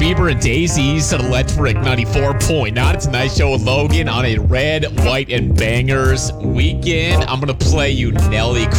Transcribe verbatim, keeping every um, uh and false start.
Weber and Daisies to the Electric ninety-four point nine. It's a nice show with Logan on a red, white, and bangers weekend. I'm going to play you Nelly